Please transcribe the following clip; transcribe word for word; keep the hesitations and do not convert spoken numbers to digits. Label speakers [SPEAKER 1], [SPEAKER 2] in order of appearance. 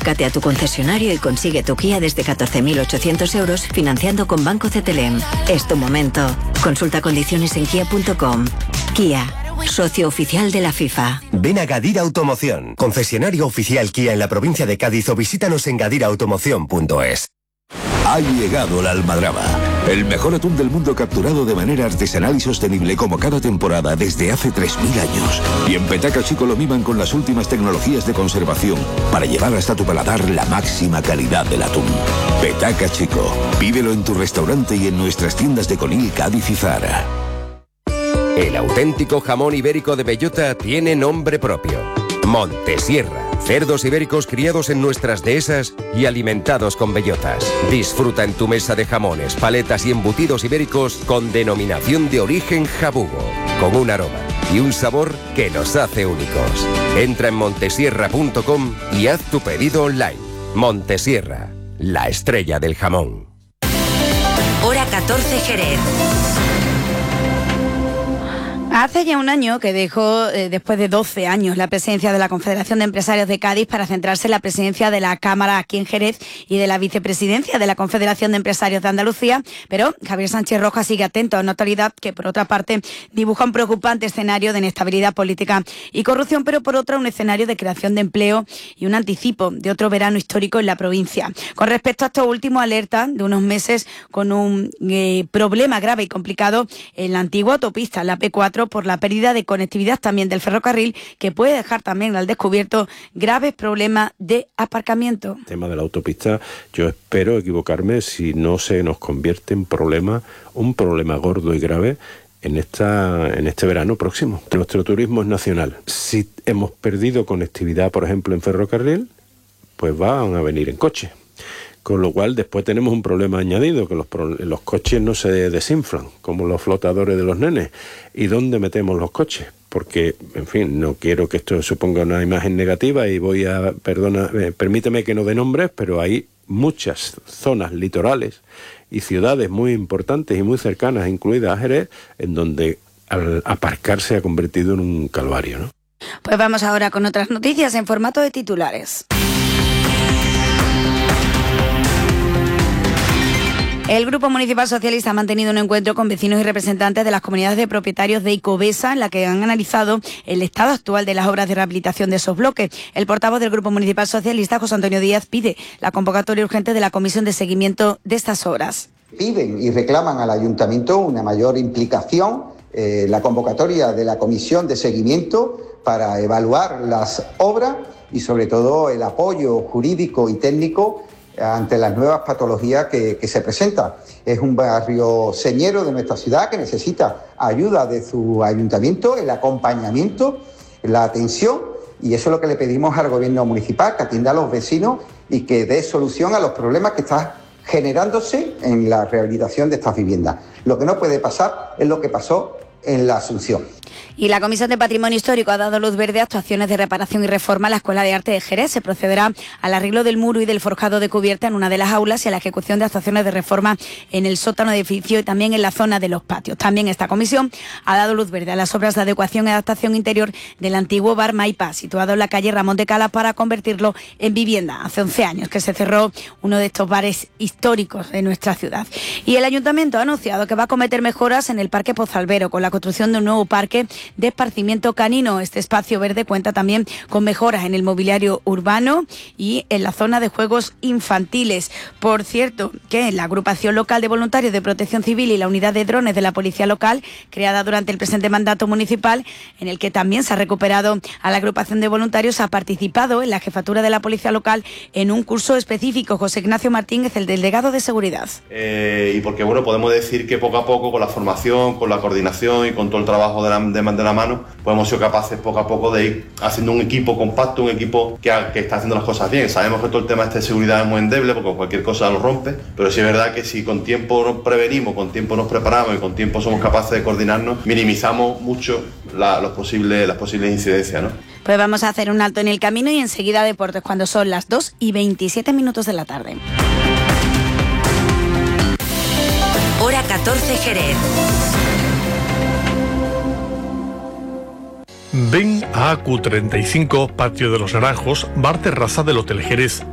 [SPEAKER 1] Acércate a tu concesionario y consigue tu Kia desde catorce mil ochocientos euros financiando con Banco C T L M. Es tu momento. Consulta condiciones en kia punto com. Kia, socio oficial de la FIFA.
[SPEAKER 2] Ven a Gadira Automoción, concesionario oficial Kia en la provincia de Cádiz, o visítanos en gadira automoción punto es.
[SPEAKER 3] Ha llegado la almadraba, el mejor atún del mundo capturado de manera artesanal y sostenible como cada temporada desde hace tres mil años. Y en Petaca Chico lo miman con las últimas tecnologías de conservación para llevar hasta tu paladar la máxima calidad del atún. Petaca Chico, pídelo en tu restaurante y en nuestras tiendas de Conil, Cádiz y Zara.
[SPEAKER 4] El auténtico jamón ibérico de bellota tiene nombre propio: Montesierra. Cerdos ibéricos criados en nuestras dehesas y alimentados con bellotas. Disfruta en tu mesa de jamones, paletas y embutidos ibéricos con denominación de origen jabugo, con un aroma y un sabor que los hace únicos. Entra en montesierra punto com y haz tu pedido online. Montesierra, la estrella del jamón.
[SPEAKER 5] Hora catorce, Jerez.
[SPEAKER 6] Hace ya un año que dejó, eh, después de doce años, la presidencia de la Confederación de Empresarios de Cádiz para centrarse en la presidencia de la Cámara aquí en Jerez y de la vicepresidencia de la Confederación de Empresarios de Andalucía. Pero Javier Sánchez Rojas sigue atento a una actualidad que, por otra parte, dibuja un preocupante escenario de inestabilidad política y corrupción, pero por otra un escenario de creación de empleo y un anticipo de otro verano histórico en la provincia. Con respecto a esto último, alerta de unos meses con un eh, problema grave y complicado en la antigua autopista, la P cuatro, por la pérdida de conectividad también del ferrocarril, que puede dejar también al descubierto graves problemas de aparcamiento.
[SPEAKER 7] El tema de la autopista, yo espero equivocarme si no se nos convierte en problema, un problema gordo y grave en esta en este verano próximo. Nuestro turismo es nacional. Si hemos perdido conectividad, por ejemplo, en ferrocarril, pues van a venir en coche. Con lo cual después tenemos un problema añadido, que los, los coches no se desinflan, como los flotadores de los nenes. ¿Y dónde metemos los coches? Porque, en fin, no quiero que esto suponga una imagen negativa y voy a, perdona, eh, permíteme que no dé nombres, pero hay muchas zonas litorales y ciudades muy importantes y muy cercanas, incluidas a Jerez, en donde al aparcar se ha convertido en un calvario, ¿no?
[SPEAKER 6] Pues vamos ahora con otras noticias en formato de titulares. El Grupo Municipal Socialista ha mantenido un encuentro con vecinos y representantes de las comunidades de propietarios de Icovesa, en la que han analizado el estado actual de las obras de rehabilitación de esos bloques. El portavoz del Grupo Municipal Socialista, José Antonio Díaz, pide la convocatoria urgente de la Comisión de Seguimiento de estas obras.
[SPEAKER 8] Piden y reclaman al Ayuntamiento una mayor implicación, eh, la convocatoria de la Comisión de Seguimiento para evaluar las obras y sobre todo el apoyo jurídico y técnico ante las nuevas patologías que, que se presentan. Es un barrio señero de nuestra ciudad que necesita ayuda de su ayuntamiento, el acompañamiento, la atención, y eso es lo que le pedimos al gobierno municipal, que atienda a los vecinos y que dé solución a los problemas que están generándose en la rehabilitación de estas viviendas. Lo que no puede pasar es lo que pasó en la Asunción.
[SPEAKER 6] Y la Comisión de Patrimonio Histórico ha dado luz verde a actuaciones de reparación y reforma a la Escuela de Arte de Jerez. Se procederá al arreglo del muro y del forjado de cubierta en una de las aulas y a la ejecución de actuaciones de reforma en el sótano del edificio y también en la zona de los patios. También esta comisión ha dado luz verde a las obras de adecuación y adaptación interior del antiguo bar Maipa, situado en la calle Ramón de Cala, para convertirlo en vivienda. Hace once años que se cerró uno de estos bares históricos de nuestra ciudad. Y el Ayuntamiento ha anunciado que va a acometer mejoras en el Parque Pozalbero con la construcción de un nuevo parque de esparcimiento canino. Este espacio verde cuenta también con mejoras en el mobiliario urbano y en la zona de juegos infantiles. Por cierto, que la agrupación local de voluntarios de protección civil y la unidad de drones de la policía local, creada durante el presente mandato municipal, en el que también se ha recuperado a la agrupación de voluntarios, ha participado en la jefatura de la policía local en un curso específico. José Ignacio Martínez, el delegado de seguridad.
[SPEAKER 9] Eh, y porque bueno, podemos decir que poco a poco, con la formación, con la coordinación y con todo el trabajo de la, de, de la mano, pues hemos sido capaces poco a poco de ir haciendo un equipo compacto, un equipo que, que está haciendo las cosas bien. Sabemos que todo el tema este de seguridad es muy endeble porque cualquier cosa lo rompe, pero sí es verdad que si con tiempo nos prevenimos, con tiempo nos preparamos y con tiempo somos capaces de coordinarnos, minimizamos mucho la, los posibles, las posibles incidencias, ¿no?
[SPEAKER 6] Pues vamos a hacer un alto en el camino y enseguida deportes cuando son las dos y veintisiete minutos de la tarde.
[SPEAKER 5] Hora catorce, Jerez.
[SPEAKER 10] Ven a A Q treinta y cinco, Patio de los Naranjos, bar terraza del Hotel Jerez.